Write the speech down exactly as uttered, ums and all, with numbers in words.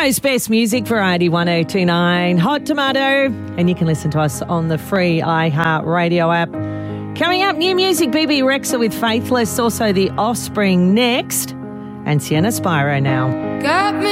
Toronto's best music variety, one oh two point nine Hot Tomato. And you can listen to us on the free iHeartRadio app. Coming up, new music, B B Rexa with Faithless, also The Offspring next, and Sienna Spyro now. Got me